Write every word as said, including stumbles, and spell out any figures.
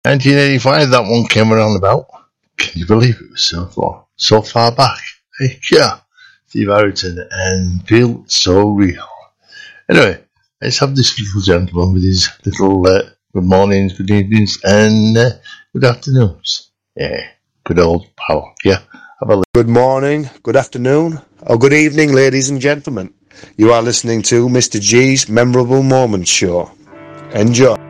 nineteen eighty-five, that one came around about. Can you believe it was so far, so far back? Hey, yeah, Steve Harrington and Feel So Real. Anyway, let's have this little gentleman with his little uh, good mornings, good evenings, and uh, good afternoons. Yeah, good old pal. Yeah, have a good morning, good afternoon, or good evening, ladies and gentlemen. You are listening to Mister G's Memorable Moments Show. Enjoy.